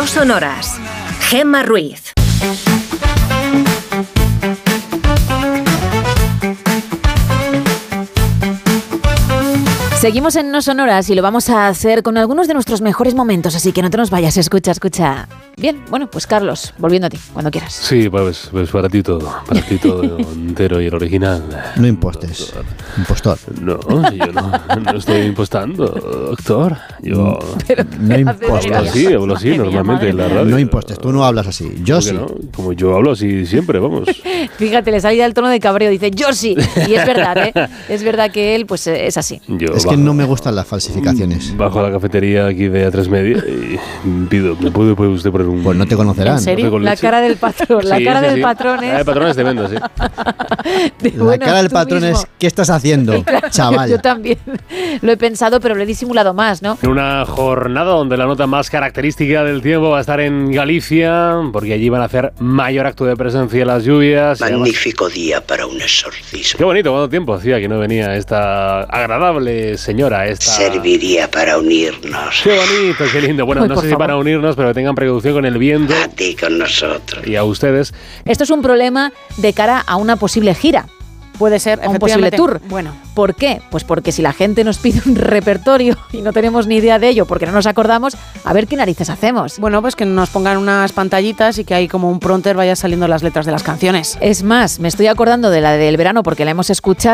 No Sonoras. Gemma Ruiz. Seguimos en No Sonoras y lo vamos a hacer con algunos de nuestros mejores momentos, así que no te nos vayas, escucha. Bien, bueno, pues Carlos, volviendo a ti, cuando quieras. Sí, pues para ti todo entero y el original. No impostes, impostor. No, yo no estoy impostando, doctor. Yo no impostes. Hablo así normalmente en la radio. No impostes, tú no hablas así, yo sí. No? Como yo hablo así siempre, vamos. Fíjate, le sale el tono de cabreo, dice yo sí, y es verdad, ¿eh? Es verdad que él pues es así. Es que no me gustan las falsificaciones. Bajo a la cafetería aquí de A3 Media y pido, ¿me puede usted poner un...? Pues no te conocerán. ¿En serio? La cara del patrón, sí, la cara del sí. patrón es... La del patrón es tremenda, sí. La cara del patrón mismo. Es ¿qué estás haciendo, claro, chaval? Yo también lo he pensado, pero lo he disimulado más, ¿no? En una jornada donde la nota más característica del tiempo va a estar en Galicia, porque allí van a hacer mayor acto de presencia las lluvias. Magnífico día para un exorcismo. Qué bonito, cuánto tiempo hacía que no venía esta agradable señora. Serviría para unirnos. Qué bonito, qué lindo. Bueno, no sé si para unirnos, pero tengan precaución con el viento. A ti con nosotros. Y a ustedes. Esto es un problema de cara a una posible gira. Puede ser, un posible tour. Bueno. ¿Por qué? Pues porque si la gente nos pide un repertorio y no tenemos ni idea de ello porque no nos acordamos, a ver qué narices hacemos. Bueno, pues que nos pongan unas pantallitas y que ahí como un prompter vaya saliendo las letras de las canciones. Es más, me estoy acordando de la del verano porque la hemos escuchado.